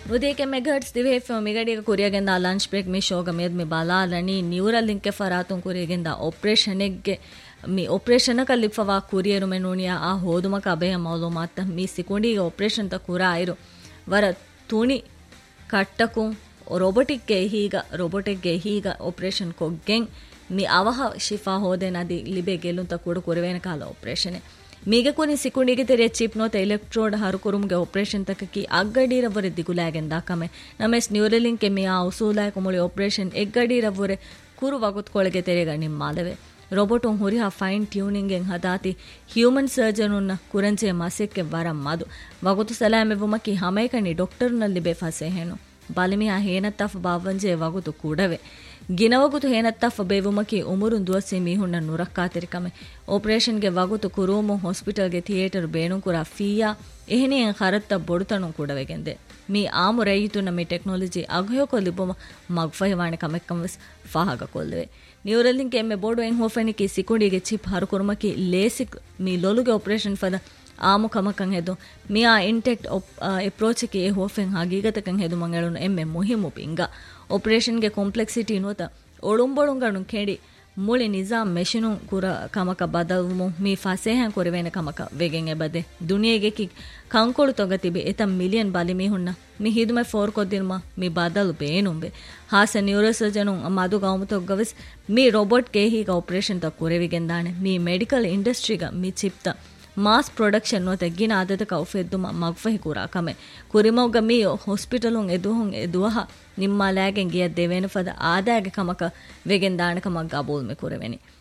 ನುದೇಕೆ megahertz ದಿವೆ ಫೆ ಮಿಗಡಿಗ ಕುರಿಯಗೆಂದ lunch break ಮಿ ಶೋಗ ಮೇದ್ ಮಿ ಬಾಲಾಲನಿ neural link ಫರಾತುಂ ಕುರಿಯಗೆಂದ ಆಪರೇಷನ್ಗೆ ಮಿ operation ಕಲ್ಲಿಫವಾ ಕುರಿಯರು ಮೆನೂನಿಯಾ ಆ ಹೋದುಮಕ ಅಬೆಯ ಮಾಲೂಮಾತ್ ಮಿ ಸಿಕುಂಡಿಗೆ operation ತ ಕುರಾ ಐರು ವರ ತುಣಿ ಕಟ್ಟಕು ರೋಬೋಟಿಕ್ಗೆ ಹೀಗ ಆಪರೇಷನ್ ಕೊಗ್ಗೆಂ ಮಿ ಅವಹ ಶಿಫಾ ಹೋದೆ ನದಿ ಲಿಬೆ ಗೆಲುಂತ ಕೂಡ ಕುರವೇನ ಕಾಲ ಆಪರೇಷನ್ ಮೀಗೆ ಕುನಿ ಸಿಕುಂಡಿಗೆ ತೆರೆ ಚಿಪ್ ನೋತ ಎಲೆಕ್ಟ್ರೋಡ್ ಹರು ಕುರುಮ್ಗೆ ಆಪರೇಷನ್ ತಕಕಿ ಅಗ್ಗಡೀರವರೆ ದಿಗುಲಾಗೆಂದ ಕಮೆ ನಮೆಸ್ ನ್ಯೂರಲಿಂಕ್ ಮಿ ಆ ಉಸೂಲಾಯ ಕುಮುಳಿ ಆಪರೇಷನ್ ಎಗ್ಗಡೀರವರೆ ಕುರು ವಗುತ್ಕೊಳಗೆ ತೆರೆಗ ನಿಮ್ಮಾದವೆ ರೋಬೋಟುಂ ಹುರಿಹಾ ಫೈನ್ ಟ್ಯೂನಿಂಗೆನ್ ಹದಾತಿ ಹ್ಯೂಮನ್ ಸರ್ಜನುನ್ನ ಕುರಂಚೆ ಮಸೆಕ್ಕೆ ವರಂ ಮದು ವಗುತು ಸಲಾಮೆವುಮಕಿ ಹಮೇಕನಿ ಡಾಕ್ಟರ್ನಲ್ಲಿ ಬೆಫಸೆ ಹೇನು ಬಾಲಿಮಿಯಾ ಹೇನತ್ತಫ ಬಾವಂಜೆ ವಗುತು ಕೂಡವೆ ಗಿನವಗುತು ಹೇನತ್ತಫ ಬೇವುಮಕಿ ಉಮುರುನ್ ದುವಸ್ಸಿ ಮೀಹುನ್ನ ನುರಕ್ಕಾತಿರಿಕಮೆ ಆಪರೇಷನ್ಗೆ ವಗುತು ಕುರೂಮು ಹಾಸ್ಪಿಟಲ್ಗೆ ಥಿಯೇಟರ್ ಬೇಣು ಕುರ ಫೀಯಾ ಎಹನಿಯನ್ ಖರತ್ತ ಬೊಡುತಣು ಕೂಡವೆಗೆಂದೆ ಮೀ ಆಮು ರೈಯಿತುನ ಮೀ ಟೆಕ್ನಾಲಜಿ ಅಘಯೋಕೊ ಲಿಬ್ಬುಮ ಮಗ್ಫಹಿವಾಣೆ ಕಮೆಕ್ಕಂವೆಸ್ ಫಾಹಗ ಕೊಲ್ವೆ ನ್ಯೂರಲಿಂಕ್ ಎಮ್ಮೆ ಬೋಡು ಎಂಗ್ ಹೋಫೆನಿಕಿ ಸಿಕುಂಡಿಗೆ chip ಹರು ಕುರುಮಕಿ LASIK me ಲೊಲುಗೆ operation ಫದ ಆಮು ಕಮಕಂ ಹೆದು Miya intact ಎಪ್ರೋಚ್ಗೆ A ಹೋಫೆನ್ ಹಗೀಗತಕಂ ಹೆದು ಮಂಗಳನು ಎಮ್ಮೆ ಮುಹಿಮು ಪಿಂಗ ಆಪರೇಷನ್ಗೆ ಕಾಂಪ್ಲೆಕ್ಸಿಟಿ ನೋತ ಒಳುಂಬೊಳುಂಗಣು ಕೆಡಿ ಮುಳಿ ನಿಜಾಮ್ ಮೆಷಿನು ಕುರ ಕಮಕ ಬದಲ್ಮು ಮೀ ಫಸೇಹಂ ಕುರವೇನ ಕಮಕ ವೆಗೆಂ ಎಬದೆ ದುನಿಯೆಗೆ ಕಿ ಕಂಕೊಳು ತೊಗತಿಬೆ ಎತಂ ಮಿಲಿಯನ್ ಬಾಲಿ ಮೀಹುನ್ನ ಮಿ ಹಿದುಮೆ ಫೋರ್ ಕೊದ್ದಿರ್ಮ ಮಿ ಬದಲು ಬೇನುಂಬೆ ಹಾಸ ನ್ಯೂರೋಸರ್ಜನು ಮದು ಗೌಮು ತೊಗ್ಗವೆಸ್ ಮಿ ರೋಬೋಟ್ ಗೆ ಹೀಗ ಆಪರೇಷನ್ ತ ಕುರವಿಗೆಂದಾಣೆ ಮಿ ಮೆಡಿಕಲ್ ಇಂಡಸ್ಟ್ರಿಗ ಮಿ ಚಿಪ್ತ ಮಾಸ್ ಪ್ರೊಡಕ್ಷನ್ ನೋತ ಗಿನ ಆದದ ಕೌಫೆದ್ದುಮ ಮಗ್ಫಹಿ ಕುರಾ ಕಮೆ ಕುರಿಮೌಗ ಮೀ ಹಾಸ್ಪಿಟಲುಂ ಎದುಹ ನಿಮ್ಮ ಲ್ಯಾಗೆನ್ ಗಿಯ ದೇವೇನ ಫದ ಆದಾಗೆ ಕಮಕ ವೆಗೆನ್ ದಾಣಕ ಮಗ್ಗ ಬೋಲ್ಮೆ ಕುರವೆನಿ